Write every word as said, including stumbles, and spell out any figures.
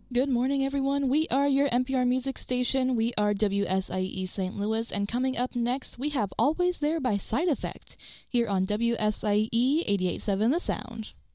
Good morning, everyone. We are your N P R music station. We are W S I E Saint Louis, and coming up next, we have Always There by Side Effect here on W S I E eighty-eight point seven The Sound.